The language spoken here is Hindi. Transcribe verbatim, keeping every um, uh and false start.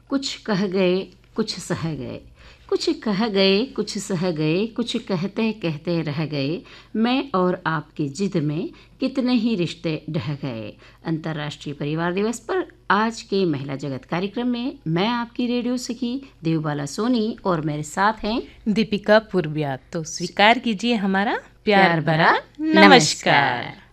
कुछ कह गए कुछ सह गए, कुछ कह गए कुछ सह गए, कुछ कहते कहते रह गए, मैं और आपकी जिद में कितने ही रिश्ते ढह गए। अंतर्राष्ट्रीय परिवार दिवस पर आज के महिला जगत कार्यक्रम में मैं आपकी रेडियो सखी देवबाला सोनी और मेरे साथ हैं दीपिका पूर्विया। तो स्वीकार कीजिए हमारा प्यार प्यार भरा भरा नमस्कार।